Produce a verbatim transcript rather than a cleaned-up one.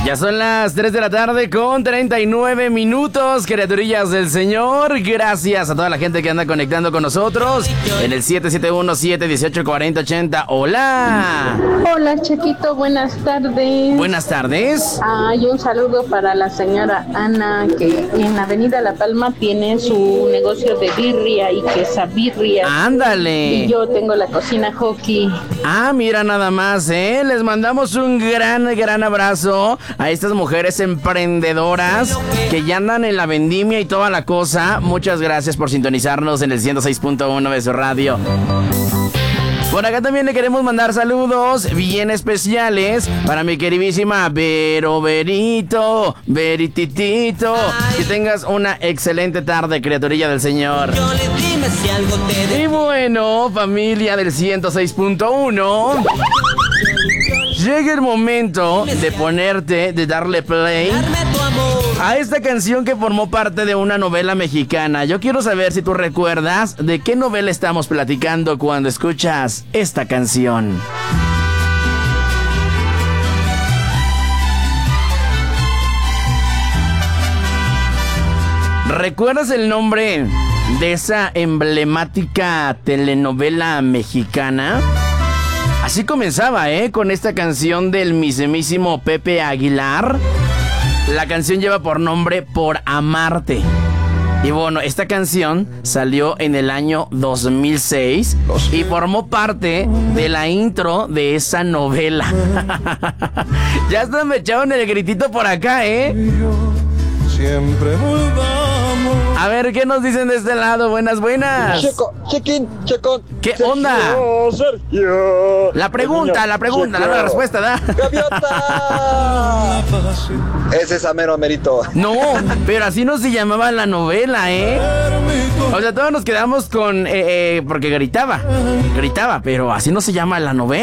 Ya son las tres de la tarde con treinta y nueve minutos, criaturillas del Señor. Gracias a toda la gente que anda conectando con nosotros en el siete siete uno, siete uno ocho, cuatro cero ocho cero. Hola. Hola, Chequito, buenas tardes. Buenas tardes. Hay un saludo para la señora Ana, que en Avenida La Palma tiene su negocio de birria y quesabirria. Ándale. Y yo tengo la cocina hockey. Ah, mira nada más, ¿eh? Les mandamos un gran, gran abrazo a estas mujeres emprendedoras que ya andan en la vendimia y toda la cosa. Muchas gracias por sintonizarnos en el ciento seis punto uno de su radio. Por acá también le queremos mandar saludos bien especiales para mi queridísima Vero Verito, Verititito. Que tengas una excelente tarde, criaturilla del Señor. Y bueno, familia del ciento seis punto uno, llega el momento de ponerte, de darle play a esta canción que formó parte de una novela mexicana. Yo quiero saber si tú recuerdas de qué novela estamos platicando cuando escuchas esta canción. ¿Recuerdas el nombre de esa emblemática telenovela mexicana? Así comenzaba, ¿eh? Con esta canción del mismísimo Pepe Aguilar. La canción lleva por nombre Por Amarte. Y bueno, esta canción salió en el año dos mil seis y formó parte de la intro de esa novela. Ya hasta me echaron el gritito por acá, ¿eh? Siempre volvamos. A ver, ¿qué nos dicen de este lado? Buenas, buenas. Checo, chequín, checo. ¿Qué Sergio, onda? Sergio. La pregunta, la pregunta, Checo. la respuesta, ¿da? ¡Gaviota! Ese es Amero Merito. No, pero así no se llamaba la novela, ¿eh? O sea, todos nos quedamos con... Eh, eh, porque gritaba, gritaba, pero así no se llama la novela.